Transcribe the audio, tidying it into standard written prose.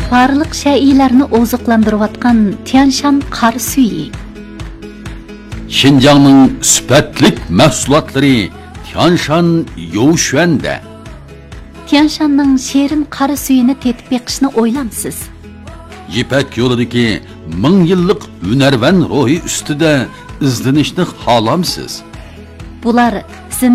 barliq şəilərni ozuqlandırıyotgan Tianshan qar suyu. Şinjanның süpetlik mahsulotlari Tianshan Youshuanda. Tianshanның şerin qar suyini tetib beqishni o'ylamsiz. Yipak yo'lidagi 1000 yillik hunarvan ruhi ustida izlanishni xohlamsiz. Bular